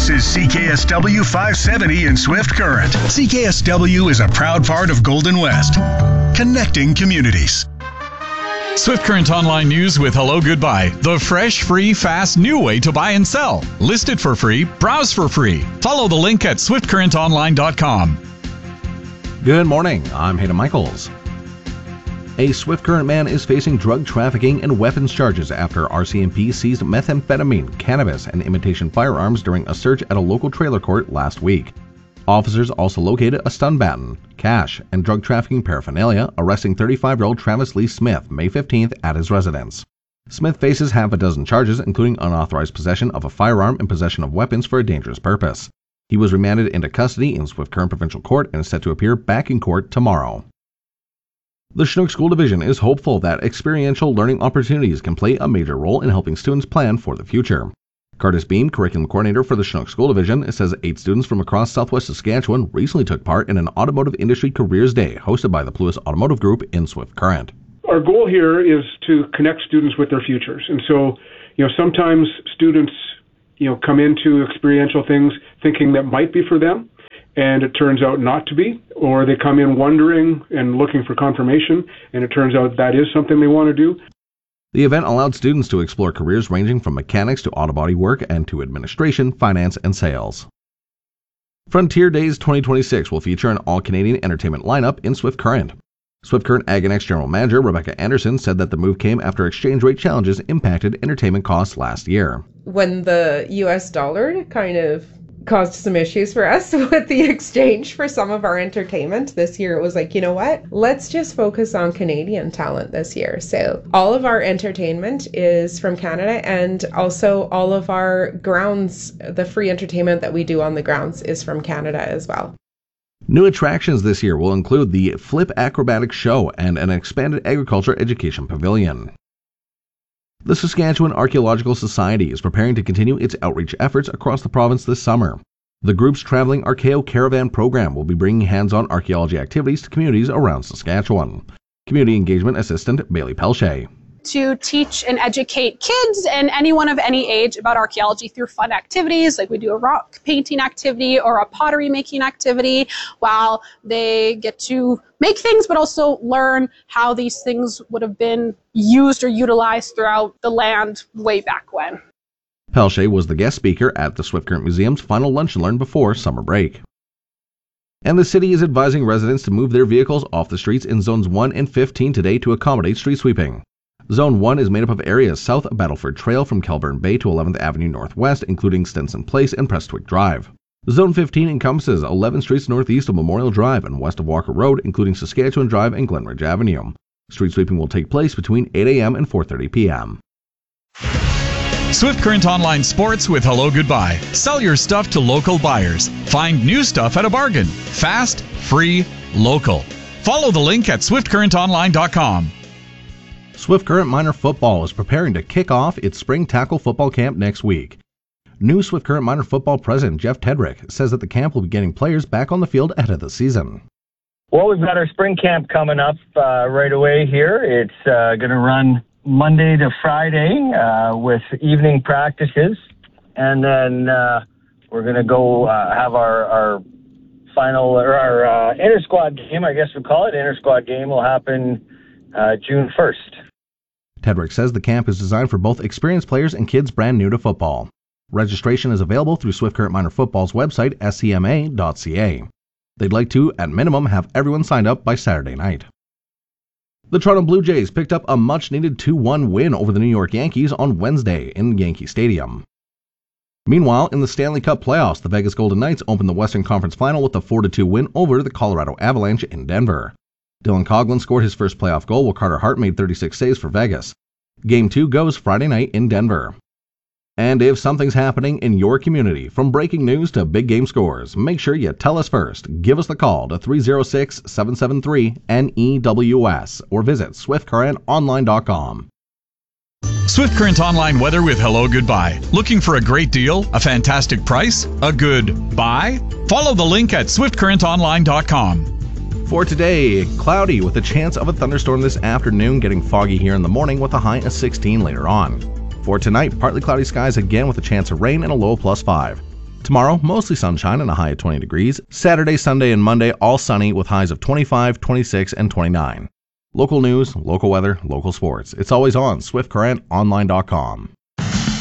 This is CKSW 570 in Swift Current. CKSW is a proud part of Golden West, connecting communities. Swift Current Online News with Hello Goodbye. The fresh, free, fast, new way to buy and sell. List it for free. Browse for free. Follow the link at swiftcurrentonline.com. Good morning. I'm Hayden Michaels. A Swift Current man is facing drug trafficking and weapons charges after RCMP seized methamphetamine, cannabis, and imitation firearms during a search at a local trailer court last week. Officers also located a stun baton, cash, and drug trafficking paraphernalia, arresting 35-year-old Travis Lee Smith May 15th at his residence. Smith faces half a dozen charges, including unauthorized possession of a firearm and possession of weapons for a dangerous purpose. He was remanded into custody in Swift Current Provincial Court and is set to appear back in court tomorrow. The Chinook School Division is hopeful that experiential learning opportunities can play a major role in helping students plan for the future. Curtis Beam, Curriculum Coordinator for the Chinook School Division, says 8 students from across southwest Saskatchewan recently took part in an Automotive Industry Careers Day hosted by the Pluis Automotive Group in Swift Current. Our goal here is to connect students with their futures. And so, sometimes students, come into experiential things thinking that might be for them, and it turns out not to be, or they come in wondering and looking for confirmation, and it turns out that is something they want to do. The event allowed students to explore careers ranging from mechanics to auto body work and to administration, finance, and sales. Frontier Days 2026 will feature an all-Canadian entertainment lineup in Swift Current. Swift Current Ag and X General Manager Rebecca Anderson said that the move came after exchange rate challenges impacted entertainment costs last year. When the US dollar kind of caused some issues for us with the exchange for some of our entertainment. This year it was like, let's just focus on Canadian talent this year. So all of our entertainment is from Canada, and also all of our grounds, the free entertainment that we do on the grounds is from Canada as well. New attractions this year will include the Flip Acrobatic Show and an expanded agriculture education pavilion. The Saskatchewan Archaeological Society is preparing to continue its outreach efforts across the province this summer. The group's traveling Archaeo Caravan program will be bringing hands-on archaeology activities to communities around Saskatchewan. Community Engagement Assistant Bailey Pelche. To teach and educate kids and anyone of any age about archaeology through fun activities, like we do a rock painting activity or a pottery making activity, while they get to make things but also learn how these things would have been used or utilized throughout the land way back when. Pelche was the guest speaker at the Swift Current Museum's final Lunch and Learn before summer break. And the city is advising residents to move their vehicles off the streets in Zones 1 and 15 today to accommodate street sweeping. Zone 1 is made up of areas south of Battleford Trail from Kelburn Bay to 11th Avenue Northwest, including Stinson Place and Prestwick Drive. Zone 15 encompasses 11 streets northeast of Memorial Drive and west of Walker Road, including Saskatchewan Drive and Glenridge Avenue. Street sweeping will take place between 8 a.m. and 4:30 p.m. Swift Current Online Sports with Hello Goodbye. Sell your stuff to local buyers. Find new stuff at a bargain. Fast, free, local. Follow the link at swiftcurrentonline.com. Swift Current Minor Football is preparing to kick off its spring tackle football camp next week. New Swift Current Minor Football President Jeff Tedrick says that the camp will be getting players back on the field ahead of the season. Well, we've got our spring camp coming up right away here. It's going to run Monday to Friday with evening practices, and then we're going to go have our final, or our inter-squad game, I guess we'll call it. Inter-squad game will happen June 1st. Tedrick says the camp is designed for both experienced players and kids brand new to football. Registration is available through Swift Current Minor Football's website, scma.ca. They'd like to, at minimum, have everyone signed up by Saturday night. The Toronto Blue Jays picked up a much-needed 2-1 win over the New York Yankees on Wednesday in Yankee Stadium. Meanwhile, in the Stanley Cup playoffs, the Vegas Golden Knights opened the Western Conference Final with a 4-2 win over the Colorado Avalanche in Denver. Dylan Coghlan scored his first playoff goal, while Carter Hart made 36 saves for Vegas. Game 2 goes Friday night in Denver. And if something's happening in your community, from breaking news to big game scores, make sure you tell us first. Give us the call to 306-773-NEWS or visit swiftcurrentonline.com. Swift Current Online weather with Hello Goodbye. Looking for a great deal, a fantastic price, a good buy? Follow the link at swiftcurrentonline.com. For today, cloudy with a chance of a thunderstorm this afternoon, getting foggy here in the morning with a high of 16 later on. For tonight, partly cloudy skies again with a chance of rain and a low of +5. Tomorrow, mostly sunshine and a high of 20 degrees. Saturday, Sunday, and Monday, all sunny with highs of 25, 26, and 29. Local news, local weather, local sports. It's always on SwiftCurrentOnline.com.